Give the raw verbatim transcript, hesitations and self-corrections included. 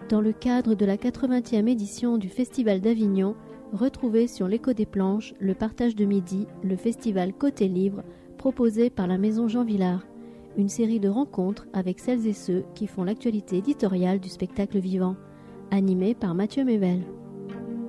Dans le cadre de la quatre-vingtième édition du Festival d'Avignon, retrouvez sur l'Écho des Planches le Partage de Midi, le festival Côté Livre, proposé par la Maison Jean Vilar. Une série de rencontres avec celles et ceux qui font l'actualité éditoriale du spectacle vivant, animée par Mathieu Mével.